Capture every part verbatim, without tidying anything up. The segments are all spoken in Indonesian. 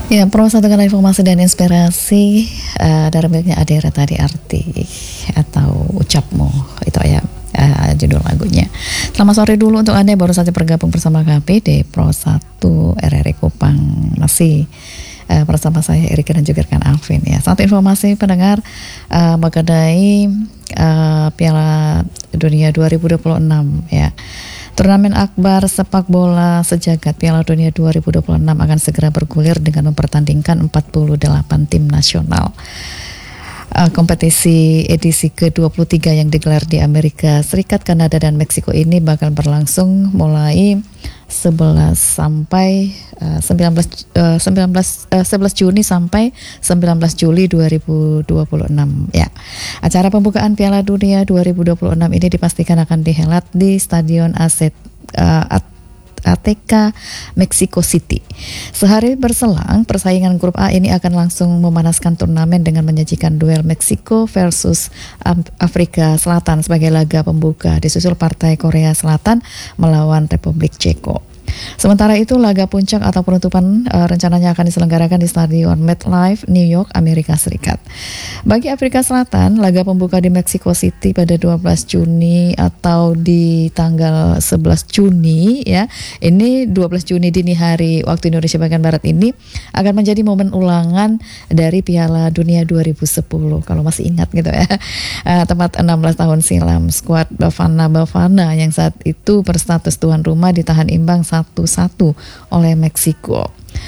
Ya, Pro satu kali informasi dan inspirasi uh, dari miliknya Adira tadi, arti atau ucapmu itu ya, uh, judul lagunya. Selamat sore dulu untuk Anda yang baru saja bergabung bersama kami di Pro satu R R I Kupang. Masih uh, bersama saya Erika dan juga rekan Alvin ya. Satu informasi pendengar uh, mengenai uh, Piala Dunia dua ribu dua puluh enam ya. Turnamen akbar sepak bola sejagat Piala Dunia dua ribu dua puluh enam akan segera bergulir dengan mempertandingkan empat puluh delapan tim nasional. Uh, kompetisi edisi ke dua puluh tiga yang digelar di Amerika Serikat, Kanada, dan Meksiko ini bakal berlangsung mulai sebelas sampai uh, sembilan belas uh, sembilan belas uh, sebelas Juni sampai sembilan belas Juli dua ribu dua puluh enam ya. Acara pembukaan Piala Dunia dua ribu dua puluh enam ini dipastikan akan dihelat di Stadion Aset uh, A T K Mexico City. Sehari berselang, persaingan grup A ini akan langsung memanaskan turnamen dengan menyajikan duel Meksiko versus Afrika Selatan sebagai laga pembuka, disusul partai Korea Selatan melawan Republik Ceko. Sementara itu, laga puncak atau penutupan uh, rencananya akan diselenggarakan di Stadion MetLife, New York, Amerika Serikat. Bagi Afrika Selatan, laga pembuka di Mexico City pada dua belas Juni atau di tanggal sebelas Juni ya. Ini dua belas Juni dini hari waktu Indonesia bagian Barat ini akan menjadi momen ulangan dari Piala Dunia dua ribu sepuluh. Kalau masih ingat gitu ya. Uh, tepat enam belas tahun silam, skuad Bafana Bafana yang saat itu berstatus tuan rumah ditahan imbang satu satu oleh Meksiko.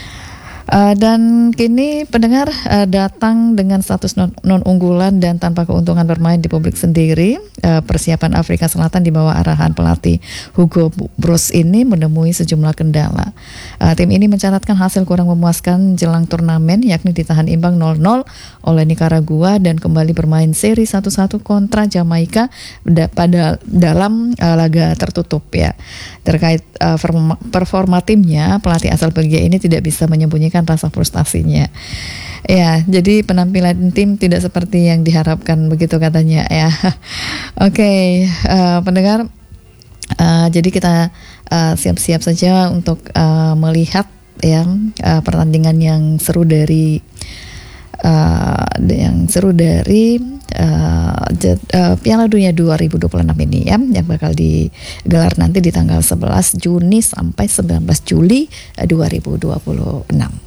Uh, dan kini pendengar uh, datang dengan status non, non-unggulan dan tanpa keuntungan bermain di publik sendiri. Uh, persiapan Afrika Selatan di bawah arahan pelatih Hugo Broos ini menemui sejumlah kendala. Uh, tim ini mencatatkan hasil kurang memuaskan jelang turnamen, yakni ditahan imbang nol nol oleh Nicaragua dan kembali bermain seri satu satu kontra Jamaika da- pada dalam uh, laga tertutup ya. Terkait uh, performa, performa timnya, pelatih asal Belgia ini tidak bisa menyembunyikan rasa frustasinya. Ya, jadi penampilan tim tidak seperti yang diharapkan begitu katanya ya. Oke, okay, uh, pendengar, uh, jadi kita uh, siap-siap saja untuk uh, melihat ya uh, pertandingan yang seru dari uh, yang seru dari uh, jet, uh, Piala Dunia dua ribu dua puluh enam ini ya, yang bakal digelar nanti di tanggal sebelas Juni sampai sembilan belas Juli dua ribu dua puluh enam.